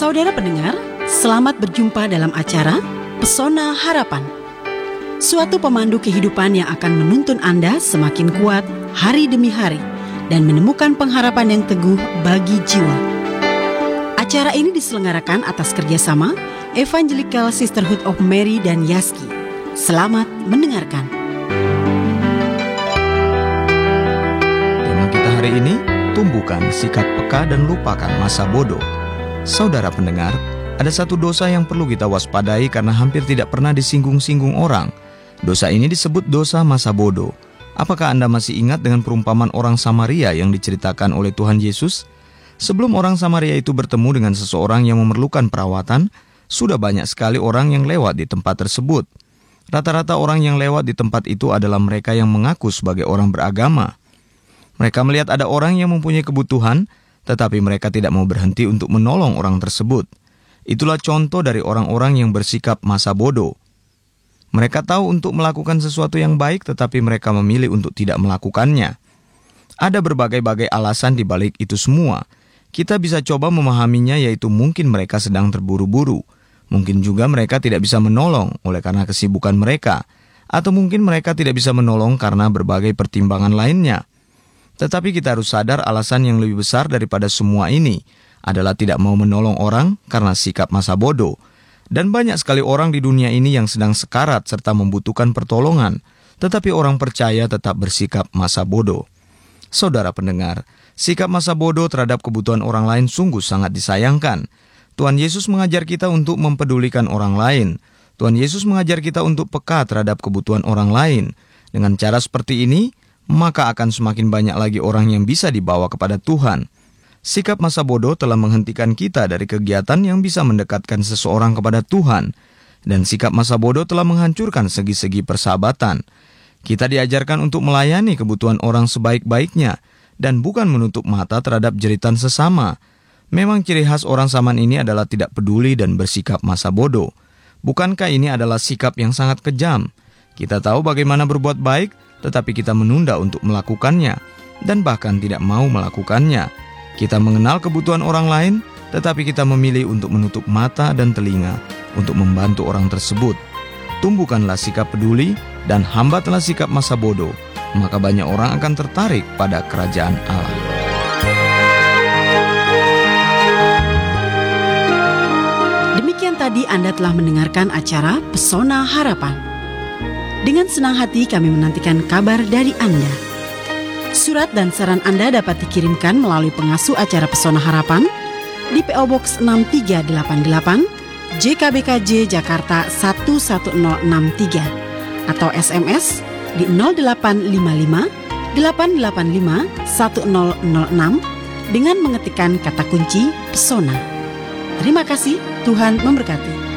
Saudara pendengar, selamat berjumpa dalam acara Pesona Harapan. Suatu pemandu kehidupan yang akan menuntun Anda semakin kuat hari demi hari dan menemukan pengharapan yang teguh bagi jiwa. Acara ini diselenggarakan atas kerjasama Evangelical Sisterhood of Mary dan Yaski. Selamat mendengarkan. Tema kita hari ini, tumbuhkan sikap peka dan lupakan masa bodoh. Saudara pendengar, ada satu dosa yang perlu kita waspadai karena hampir tidak pernah disinggung-singgung orang. Dosa ini disebut dosa masa bodoh. Apakah Anda masih ingat dengan perumpamaan orang Samaria yang diceritakan oleh Tuhan Yesus? Sebelum orang Samaria itu bertemu dengan seseorang yang memerlukan perawatan, sudah banyak sekali orang yang lewat di tempat tersebut. Rata-rata orang yang lewat di tempat itu adalah mereka yang mengaku sebagai orang beragama. Mereka melihat ada orang yang mempunyai kebutuhan, tetapi mereka tidak mau berhenti untuk menolong orang tersebut. Itulah contoh dari orang-orang yang bersikap masa bodoh. Mereka tahu untuk melakukan sesuatu yang baik, tetapi mereka memilih untuk tidak melakukannya. Ada berbagai-bagai alasan di balik itu semua. Kita bisa coba memahaminya, yaitu mungkin mereka sedang terburu-buru. Mungkin juga mereka tidak bisa menolong oleh karena kesibukan mereka. Atau mungkin mereka tidak bisa menolong karena berbagai pertimbangan lainnya. Tetapi kita harus sadar alasan yang lebih besar daripada semua ini adalah tidak mau menolong orang karena sikap masa bodoh. Dan banyak sekali orang di dunia ini yang sedang sekarat serta membutuhkan pertolongan, tetapi orang percaya tetap bersikap masa bodoh. Saudara pendengar, sikap masa bodoh terhadap kebutuhan orang lain sungguh sangat disayangkan. Tuhan Yesus mengajar kita untuk mempedulikan orang lain. Tuhan Yesus mengajar kita untuk peka terhadap kebutuhan orang lain. Dengan cara seperti ini, maka akan semakin banyak lagi orang yang bisa dibawa kepada Tuhan. Sikap masa bodoh telah menghentikan kita dari kegiatan yang bisa mendekatkan seseorang kepada Tuhan. Dan sikap masa bodoh telah menghancurkan segi-segi persahabatan. Kita diajarkan untuk melayani kebutuhan orang sebaik-baiknya dan bukan menutup mata terhadap jeritan sesama. Memang ciri khas orang zaman ini adalah tidak peduli dan bersikap masa bodoh. Bukankah ini adalah sikap yang sangat kejam? Kita tahu bagaimana berbuat baik, tetapi kita menunda untuk melakukannya dan bahkan tidak mau melakukannya. Kita mengenal kebutuhan orang lain, tetapi kita memilih untuk menutup mata dan telinga untuk membantu orang tersebut. Tumbuhkanlah sikap peduli dan hambatlah sikap masa bodoh, maka banyak orang akan tertarik pada kerajaan Allah. Demikian tadi Anda telah mendengarkan acara Pesona Harapan. Dengan senang hati kami menantikan kabar dari Anda. Surat dan saran Anda dapat dikirimkan melalui pengasuh acara Pesona Harapan di PO Box 6388 JKBKJ Jakarta 11063 atau SMS di 0855 885 1006 dengan mengetikkan kata kunci Pesona. Terima kasih, Tuhan memberkati.